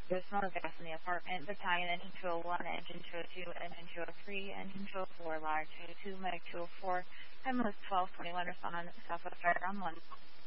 There's more gas in the apartment. Battalion, Engine 201, Engine 202, Engine 203, Engine 204, Ladder 202, Medic 204. Time was 12:21. Respond on Southwest Drive on 1.